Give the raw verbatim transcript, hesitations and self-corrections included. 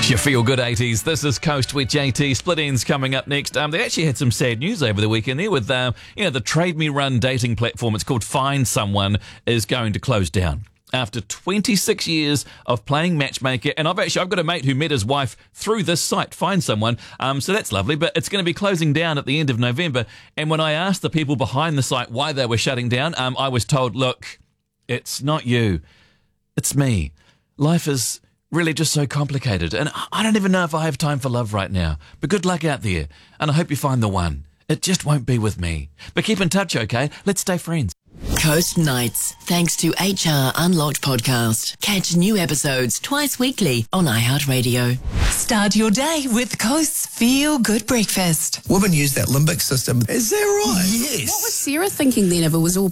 It's your feel-good eighties. This is Coast with J T. Split Ends coming up next. Um, they actually had some sad news over the weekend there with, um, you know, the Trade Me Run dating platform. It's called Find Someone is going to close down after twenty-six years of playing matchmaker. And I've actually, I've got a mate who met his wife through this site, Find Someone. Um, so that's lovely, but it's going to be closing down at the end of November. And when I asked the people behind the site why they were shutting down, um, I was told, look, it's not you, it's me. Life is really just so complicated, and I don't even know if I have time for love right now. But good luck out there, and I hope you find the one. It just won't be with me. But keep in touch, okay? Let's stay friends. Coast Nights, thanks to H R Unlocked podcast. Catch new episodes twice weekly on iHeartRadio. Start your day with Coast's Feel Good Breakfast. Women use that limbic system. Is that right? Yes. What was Sarah thinking then if it was all